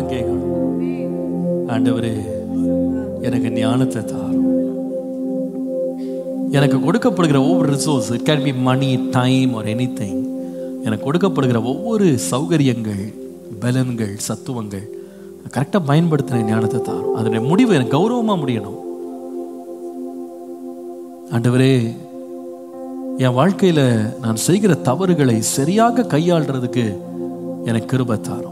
மாத்திரம் கேட்கணும். ஆண்டவரே எனக்கு ஞானத்தை தாரும். எனக்கு கொடுக்கப்படுகிற ஒவ்வொரு resource, it can be money, time or anything, எனக்கு கொடுக்கப்படுகிற ஒவ்வொரு சௌகரியங்கள், பலன்கள், சத்துவங்கள் கரெக்டாக பயன்படுத்தின ஞானத்தை தாரும். அதனுடைய முடிவு எனக்கு கௌரவமாக முடியணும். ஆண்டவரே என் வாழ்க்கையில நான் செய்கிற தவறுகளை சரியாக கையாளுறதுக்கு எனக்கு கிருபை தாரும்.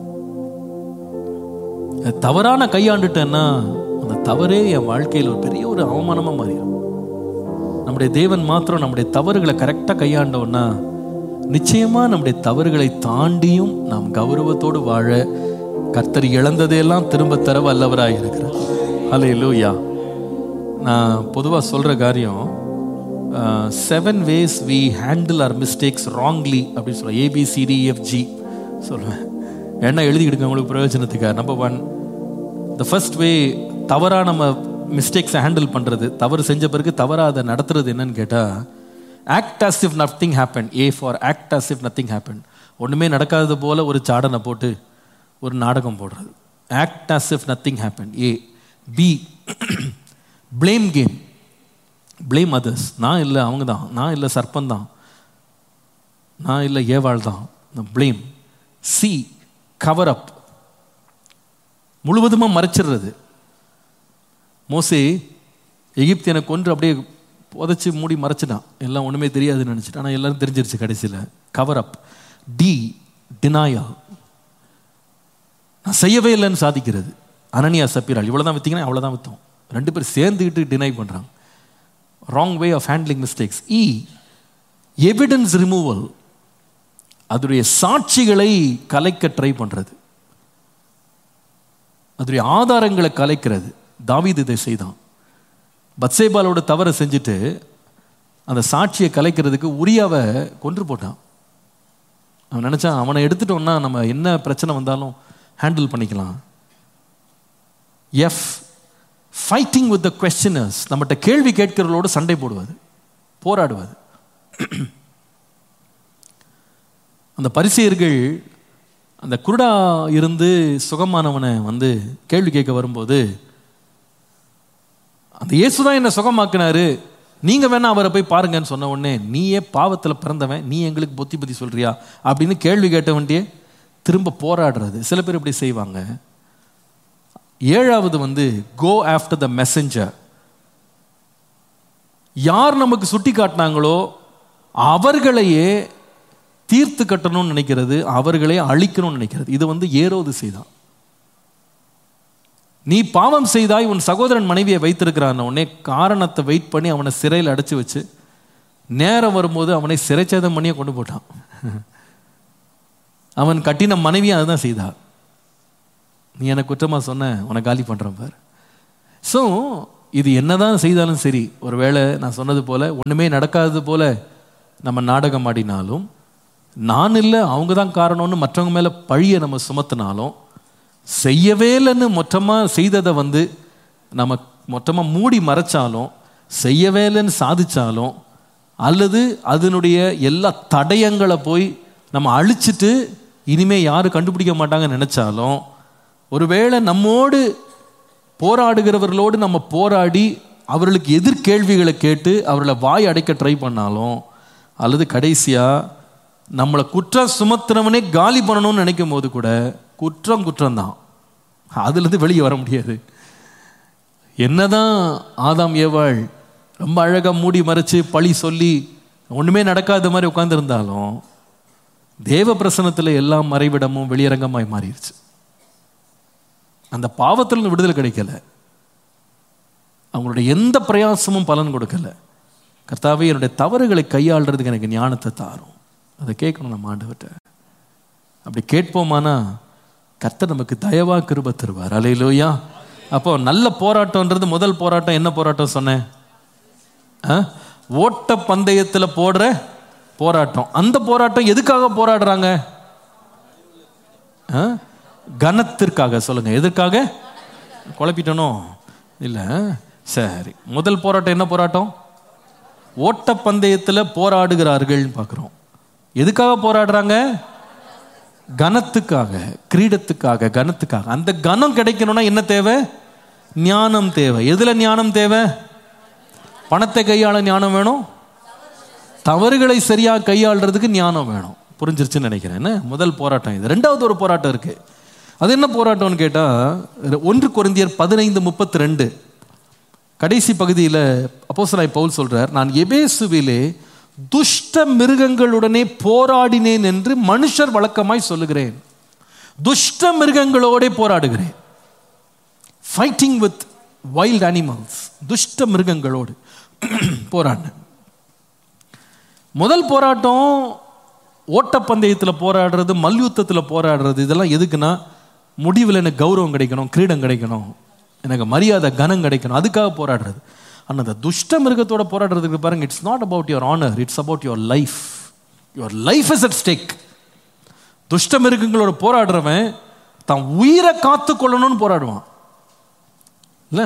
தவறான கையாண்டுட்டேன்னா அந்த தவறே என் வாழ்க்கையில் ஒரு பெரிய ஒரு அவமானமா மாறிடும். நம்முடைய தேவன் மாத்திரம் நம்முடைய தவறுகளை கரெக்டாக கையாண்டோம்னா நிச்சயமா நம்முடைய தவறுகளை தாண்டியும் நாம் கௌரவத்தோடு வாழ கர்த்தர் இழந்ததையெல்லாம் திரும்ப தர வல்லவராக இருக்கிறார். ஹல்லேலூயா. நான் பொதுவாக சொல்ற காரியம் 7 ways we handle our mistakes wrongly அப்படின்னு சொல்லுவேன். ABCDEFG சொல்லுவேன். என்ன எழுதிக்கிடுங்க உங்களுக்கு பிரயோஜனத்துக்காக. நம்பர் 1, the first way தவறாக நம்ம மிஸ்டேக்ஸை ஹேண்டில் பண்ணுறது, தவறு செஞ்ச பிறகு தவறாக அதை நடத்துறது என்னன்னு கேட்டால், act as if nothing happened. A for act as if nothing happened. ஒன்றுமே நடக்காதது போல ஒரு சாடனை போட்டு ஒரு நாடகம் போடுறது. Act as if nothing happened. A. B, blame game. blame others. நான் இல்லை அவங்க தான், நான் இல்லை சர்ப்பந்தான், நான் இல்லை ஏவாள் தான். blame. C, cover up. முழுவதுமாக மறைச்சிடுறது. மோசே எகிப்தியனை கொன்று அப்படியே புதைச்சி மூடி மறைச்சிட்டான். எல்லாம் ஒன்றுமே தெரியாதுன்னு நினச்சிட்டான். ஆனால் எல்லாரும் தெரிஞ்சிருச்சு கடைசியில். Cover up. D, denial. நான் செய்யவே இல்லைன்னு சாதிக்கிறது. அனனியா சப்பீரால் இவ்வளோதான் விற்றீங்கன்னா அவ்வளோதான் விற்றோம். 2 பேர் சேர்ந்துக்கிட்டு டினை பண்ணுறாங்க. Wrong way of handling mistakes. E, evidence removal. அதோடைய சாட்சிகளை கலைக்க ட்ரை பண்ணுறது, அதோடைய ஆதாரங்களை கலைக்கிறது. தாவீது இதை செய்தான். பத்சேபாலோட தவறை செஞ்சுட்டு அந்த சாட்சியை கலைக்கிறதுக்கு உரியாவை கொன்று போட்டான். அவன் நினைச்சான் அவனை எடுத்துட்டோம்னா நம்ம என்ன பிரச்சனை வந்தாலும் ஹேண்டில் பண்ணிக்கலாம். F, fighting with the குவெஸ்சனர்ஸ். நம்மகிட்ட கேள்வி கேட்கிறவர்களோடு சண்டை போடுவது, போராடுவது. அந்த பரிசேயர்கள் அந்த குருடா இருந்து சுகமானவனை வந்து கேள்வி கேட்க வரும்போது, அந்த இயேசுதான் என்ன சுகமாக்குனாரு, நீங்க வேணா அவரை போய் பாருங்கன்னு சொன்ன உடனே, நீயே பாவத்தில் பிறந்தவன், நீ எங்களுக்கு புத்தி சொல்றியா அப்படின்னு கேள்வி கேட்டவன்ட்டே திரும்ப போராடுறது. சில பேர் இப்படி செய்வாங்க. 7வது வந்து கோ ஆஃப்டர் த மெசஞ்சர். யார் நமக்கு சுட்டி காட்டினாங்களோ அவர்களையே தீர்த்து கட்டணும்னு நினைக்கிறது, அவர்களே அழிக்கணும்னு நினைக்கிறது. இது வந்து ஏரோது செய்தான். நீ பாவம் செய்தாய், உன் சகோதரன் மனைவியை வைத்திருக்கிறான் உடனே காரணத்தை வெயிட் பண்ணி அவனை சிறையில் அடைச்சி வச்சு நேரம் வரும்போது அவனை சிறைச்சேதம் பண்ணியே கொண்டு போட்டான். அவன் கட்டின மனைவியை அதுதான் செய்தா. நீ எனக்கு குற்றமா சொன்ன, உன்னை காலி பண்றேன் பார். ஸோ இது என்னதான் செய்தாலும் சரி, ஒருவேளை நான் சொன்னது போல ஒண்ணுமே நடக்காதது போல நம்ம நாடகம் ஆடினாலும், நான் இல்லை அவங்க தான் காரணம்னு மற்றவங்க மேல பழியை நம்ம சுமத்தினாலும், செய்யவே இல்லைன்னு மொத்தமாக செய்ததை வந்து நம்ம மொத்தமாக மூடி மறைச்சாலும், செய்யவே இல்லைன்னு சாதிச்சாலும், அல்லது அதனுடைய எல்லா தடயங்களை போய் நம்ம அழிச்சிட்டு இனிமே யாரும் கண்டுபிடிக்க மாட்டாங்கன்னு நினைச்சாலும், ஒருவேளை நம்மோடு போராடுகிறவர்களோடு நம்ம போராடி அவர்களுக்கு எதிர்கேள்விகளை கேட்டு அவர்களை வாய் அடைக்க ட்ரை பண்ணாலும், அல்லது கடைசியா நம்மளை குற்றம் சுமத்துறவனே காலி பண்ணணும்னு நினைக்கும் போது கூட குற்றம்தான். அதுலேருந்து வெளியே வர முடியாது. என்னதான் ஆதாம் ஏவாள் ரொம்ப அழகாக மூடி மறைச்சு பழி சொல்லி ஒன்றுமே நடக்காத மாதிரி உட்கார்ந்துருந்தாலும், தேவ பிரசனத்தில் எல்லா மறைவிடமும் வெளியரங்கமாய் மாறிடுச்சு. அந்த பாவத்தில் விடுதலை கிடைக்கல, அவங்களுடைய எந்த பிரயாசமும் பலன் கொடுக்கல. கர்த்தாவே, என்னுடைய தவறுகளை கையாளுறதுக்கு எனக்கு ஞானத்தை தாரும். அதை கேட்கணும் நம்ம ஆண்டவர்கிட்ட. அப்படி கேட்போமானா கர்த்தர் நமக்கு தயவா கிருபை தருவார். அல்லேலூயா. அப்போ நல்ல போராட்டம்ன்றது முதல் போராட்டம். என்ன போராட்டம் சொன்னேன்? ஓட்ட பந்தயத்தில் போடுற போராட்டம். அந்த போராட்டம் எதுக்காக போராடுறாங்க? கனத்திற்காக. சொல்லுங்க, எதற்காக? குழப்பிட்டனோ இல்லை? சரி, முதல் போராட்டம் என்ன போராட்டம்? ஓட்ட பந்தயத்தில் போராடுகிறார்கள் பார்க்குறோம். எதுக்காக போராடுறாங்க? கனத்துக்காக, கிரீடத்துக்காக, கனத்துக்காக. அந்த கனம் கிடைக்கணும்னா என்ன தேவை? ஞானம் தேவை. எதுல ஞானம் தேவை? பணத்தை கையாள ஞானம் வேணும், தவறுகளை சரியா கையாளுறதுக்கு ஞானம் வேணும். புரிஞ்சிருச்சுன்னு நினைக்கிறேன். என்ன முதல் போராட்டம் இது. ரெண்டாவது ஒரு போராட்டம் இருக்கு. அது என்ன போராட்டம்னு கேட்டா 1 கொரிந்தியர் 15:32 கடைசி பகுதியில் அப்போஸ்தலனாகிய பவுல் சொல்றார், நான் எபேசுவிலே துஷ்ட மிருகங்களுடனே போராடினேன் என்று மனுஷர் வழக்கமாய் சொல்லுகிறேன். துஷ்ட மிருகங்களோட போராடுகிறேன். Fighting with wild animals. துஷ்ட மிருகங்களோடு போராடினேன். முதல் போராட்டம் ஓட்டப்பந்தயத்தில் போராடுறது, மல்யுத்தத்தில் போராடுறது. இதெல்லாம் எதுக்குன்னா முடிவில் எனக்கு கௌரவம் கிடைக்கணும், கிரீடம் கிடைக்கணும், எனக்கு மரியாதை, கனம் கிடைக்கணும், அதுக்காக போராடுறது. ஆனால் அந்த துஷ்ட மிருகத்தோட போராடுறதுக்கு பாருங்க, it's not about your honour, it's about your life. Your life is at stack. துஷ்ட மிருகங்களோட போராடுறவன் தான் உயிரை காத்து கொள்ளணும்னு போராடுவான். இல்ல,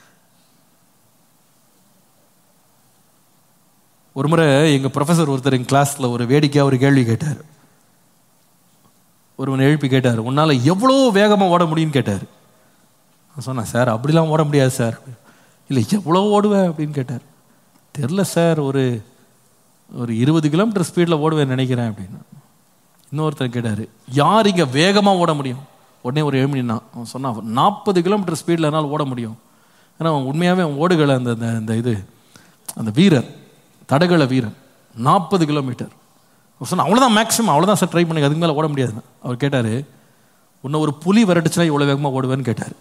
ஒரு முறை எங்க ப்ரொஃபஸர் ஒருத்தர் எங்க கிளாஸ்ல ஒரு வேடிக்கையா ஒரு கேள்வி கேட்டார். ஒருவன் எழுப்பி கேட்டார், உன்னால எவ்வளோ வேகமா ஓட முடியும்னு கேட்டார். சொன்னேன், சார் அப்படிலாம் ஓட முடியாது சார். இல்லை, எவ்வளோ ஓடுவேன் அப்படின்னு கேட்டார். தெரில சார், ஒரு 20 கிலோமீட்டர் ஸ்பீடில் ஓடுவேன் நினைக்கிறேன் அப்படின்னு. இன்னொருத்தர் கேட்டார், யார் இங்கே வேகமாக ஓட முடியும்? உடனே ஒரு 7 மணி தான் அவன் சொன்னான், 40 கிலோமீட்டர் ஸ்பீடில் என்னால் ஓட முடியும். ஏன்னா அவன் உண்மையாகவே அவன் ஓடுகளை அந்த வீரர், தடகள வீரன் 40 கிலோமீட்டர் சொன்ன. அவ்வளோதான் மேக்ஸிமம், அவ்வளோதான் சார் ட்ரை பண்ணி, அதுக்கு மேலே ஓட முடியாதுன்னு. அவர் கேட்டார், உன்னை ஒரு புலி விரட்டுச்சுன்னா இவ்வளோ வேகமாக ஓடுவேன்னு கேட்டார்.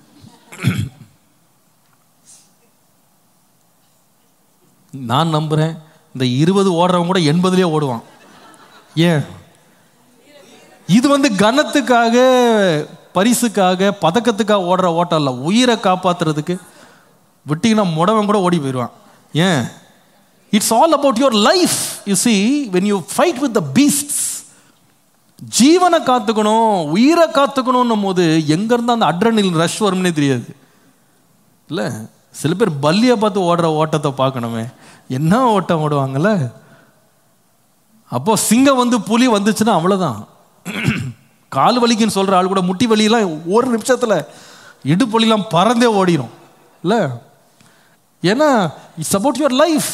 நான் நம்புறேன் இந்த 20 ஓடுறவங்க கூட 80லேயே ஓடுவான். ஏன்? இது கனத்துக்காக, பரிசுக்காக, பதக்கத்துக்காக ஓடுற ஓட்டம் இல்லை. உயிரை காப்பாத்துறதுக்கு விட்டீங்கன்னா முடவன் கூட ஓடி போயிடுவான். ஏன்? It's all about your life. You see, when you fight with the beasts, ஜீவனை காத்துக்கணும், உயிரை காத்துக்கணும் போது எங்க இருந்தா அந்த அட்ரினலின் ரஷ் வரும்னே தெரியாது. இல்ல, சில பேர் பல்லியை பார்த்து ஓடுற ஓட்டத்தை பார்க்கணுமே, என்ன ஓட்டம் ஓடுவாங்கல்ல. அப்போ சிங்கம் புலி வந்துச்சுன்னா அவ்வளவுதான். கால் வலிக்குன்னு சொல்ற ஆள் கூட முட்டி வலியெல்லாம் ஒரு நிமிஷத்துல இடுப்பொலிலாம் பறந்தே ஓடிடும். இல்ல, ஏன்னா it's about your life.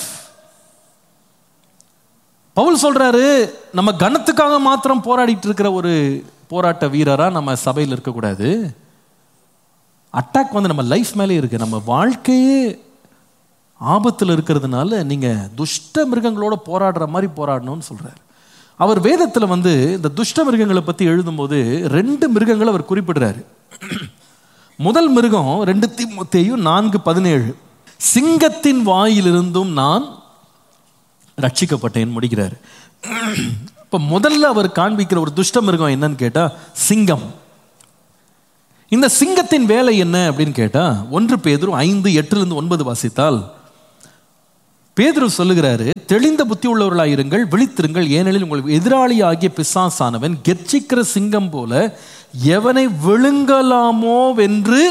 Pavul சொல்றாரு, நம்ம கனத்துக்காக மாத்திரம் போராடிட்டு இருக்கிற ஒரு போராட்ட வீரரா நம்ம சபையில் இருக்கக்கூடாது. அட்டாக் நம்ம லைஃப் மேலே இருக்கு. நம்ம வாழ்க்கையே ஆபத்தில் இருக்கிறதுனால நீங்க துஷ்ட மிருகங்களோட போராடுற மாதிரி போராடணும்னு சொல்றாரு. அவர் வேதத்தில் இந்த துஷ்ட மிருகங்களை பத்தி எழுதும்போது 2 மிருகங்களை அவர் குறிப்பிடுறாரு. முதல் மிருகம் 2 தீமோத்தேயு 4:17, சிங்கத்தின் வாயிலிருந்தும் நான் ரட்சிக்கப்பட்டேன் முடிக்கிறார். இப்ப முதல்ல அவர் காண்பிக்கிற ஒரு துஷ்ட மிருகம் என்னன்னு கேட்டா சிங்கம். இந்த சிங்கத்தின் வேலை என்ன அப்படின்னு கேட்டா 1 பேதுரு 5:8-9 வாசித்தால் பேதுரு சொல்லுகிறாரு, தெளிந்த புத்தி உள்ளவர்களாயிருங்கள், விழித்திருங்கள், ஏனெனில் உங்களுக்கு எதிராளி ஆகிய பிசாசானவன் கெர்ச்சிக்கிற சிங்கம் போல எவனை விழுங்கலாமோ வென்று